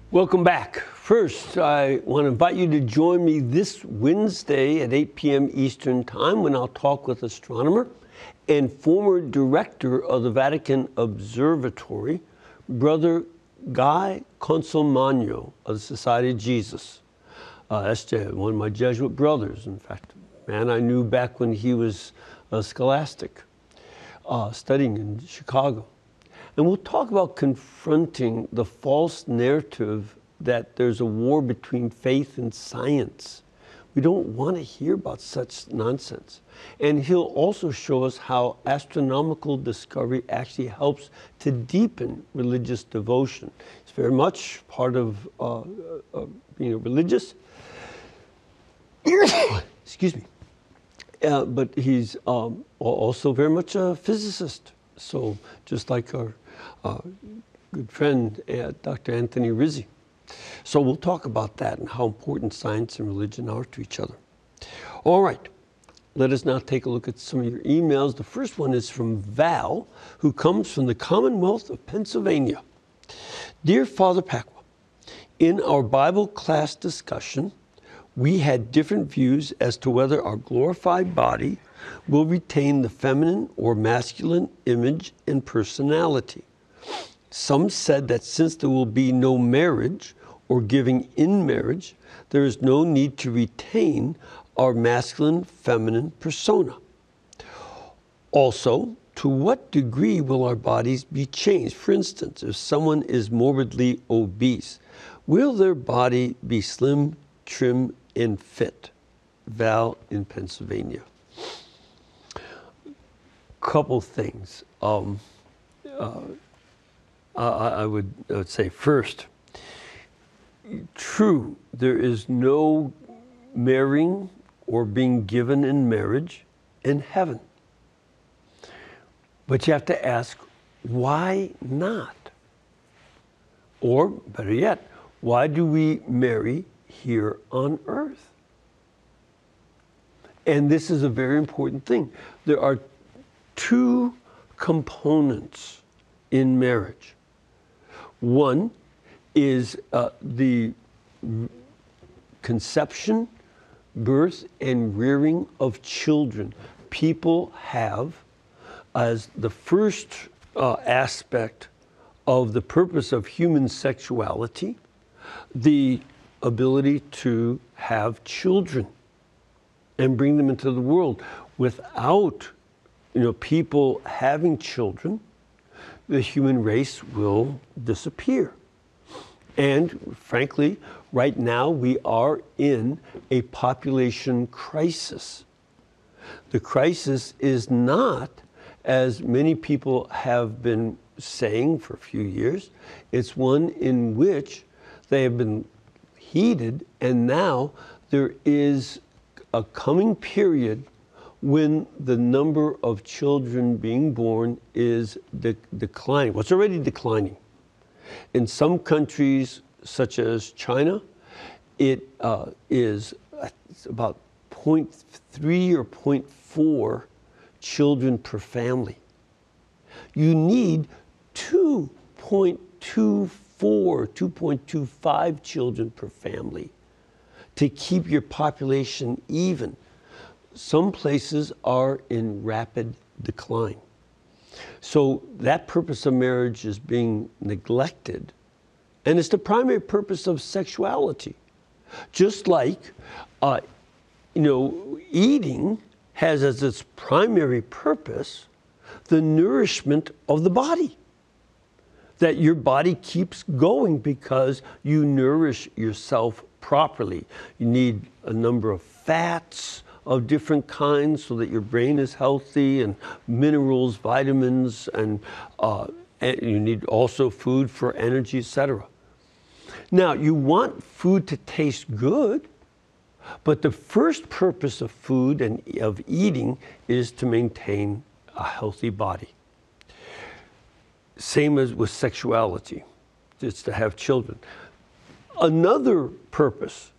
Welcome back. First, I want to invite you to join me this Wednesday at 8 p.m. Eastern Time when I'll talk with astronomer and former director of the Vatican Observatory, Brother Guy Consolmagno of the Society of Jesus. That's one of my Jesuit brothers, in fact, man I knew back when he was a scholastic, studying in Chicago. And we'll talk about confronting the false narrative that there's a war between faith and science. We don't want to hear about such nonsense. And he'll also show us how astronomical discovery actually helps to deepen religious devotion. It's very much part of being a religious. Excuse me. But he's also very much a physicist. So just like our good friend, Dr. Anthony Rizzi. So we'll talk about that and how important science and religion are to each other. All right, let us now take a look at some of your emails. The first one is from Val, who comes from the Commonwealth of Pennsylvania. Dear Father Pacwa, in our Bible class discussion, we had different views as to whether our glorified body will retain the feminine or masculine image and personality. Some said that since there will be no marriage or giving in marriage, there is no need to retain our masculine, feminine persona. Also, to what degree will our bodies be changed? For instance, if someone is morbidly obese, will their body be slim, trim, and fit? Val in Pennsylvania. Couple things. I would say first, true, there is no marrying or being given in marriage in heaven. But you have to ask, why not? Or better yet, why do we marry here on earth? And this is a very important thing. There are two components in marriage. One is the conception, birth, and rearing of children. People have, as the first aspect of the purpose of human sexuality, the ability to have children and bring them into the world. Without people having children, the human race will disappear. And frankly, right now we are in a population crisis. The crisis is not, as many people have been saying for a few years, it's one in which they have been heated, and now there is a coming period when the number of children being born is declining. Well, it's already declining. In some countries, such as China, it is about 0.3 or 0.4 children per family. You need 2.24, 2.25 children per family to keep your population even. Some places are in rapid decline. So that purpose of marriage is being neglected. And it's the primary purpose of sexuality. Just like, eating has as its primary purpose the nourishment of the body. That your body keeps going because you nourish yourself properly. You need a number of fats of different kinds so that your brain is healthy, and minerals, vitamins, and you need also food for energy, etc. Now, you want food to taste good, but the first purpose of food and of eating is to maintain a healthy body. Same as with sexuality, it's to have children. Another purpose